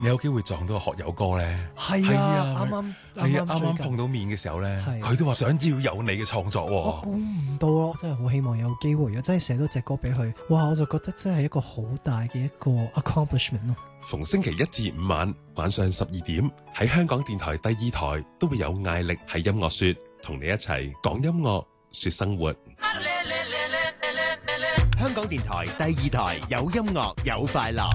你有機會撞到個學友哥咧？ 係啊，啱啱碰到面嘅時候咧，佢都話想要有你嘅創作喎。 我估唔到咯，真係好希望有機會，如果真係寫到隻歌俾佢，哇！我就覺得真係一個好大嘅一個 accomplishment 咯。 逢星期一至五晚上12點喺香港電台第2台都會有艾力喺音樂說，同你一齊講音樂說生活。 香港電台第2台有音樂有快樂。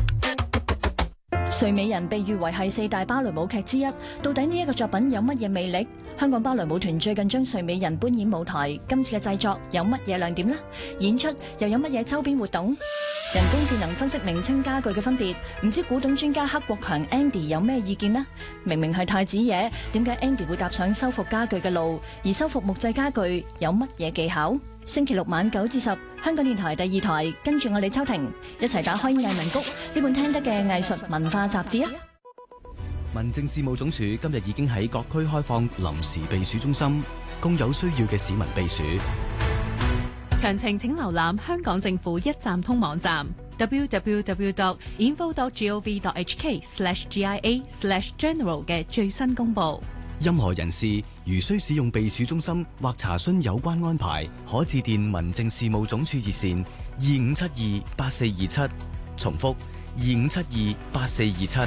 睡美人被譽為係4大芭蕾舞劇之一，到底呢一個作品有乜嘢魅力？香港芭蕾舞團最近將睡美人搬演舞台，今次嘅製作有乜嘢亮點呢？演出又有乜嘢周邊活動？人工智能分析名稱家具嘅分別，唔知古董專家克國強 Andy 有咩意見呢？明明係太子爺，點解 Andy 會踏上修復家具嘅路？而修復木製家具有乜嘢技巧？星期六晚9至10，香港電台第2台，跟住我李秋婷一齊打開藝文谷呢本聽得嘅藝術文化雜誌啊！ 民政事務總署今日已經喺各區開放臨時避暑中心，供有需要嘅市民避暑。 詳情請瀏覽香港政府一站通網站 www.info.gov.hk/GIA/general 嘅最新公佈。 任何人士如需使用避暑中心或查詢有關安排，可致電民政事務總署熱線25728427，重複25728427。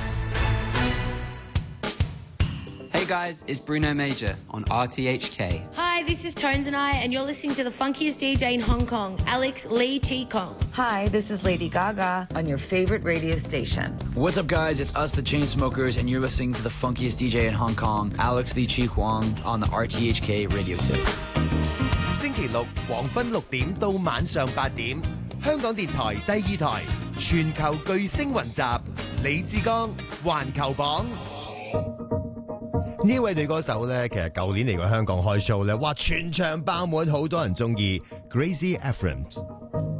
Hey guys, it's Bruno Major on RTHK. Hi, this is Tones and I, and you're listening to the funkiest DJ in Hong Kong, Alex Lee Chi Kong. Hi, this is Lady Gaga on your favorite radio station. What's up, guys? It's us, the Chainsmokers, and you're listening to the funkiest DJ in Hong Kong, Alex Lee Chi Kong, on the RTHK radio tip. 星期六黃昏6點到晚上8點，香港電台第2台全球巨星雲集，李志剛環球榜。呢位女歌手咧，其實舊年嚟過香港開 show 咧，哇，全場爆滿，好多人中意 Gracie Abrams。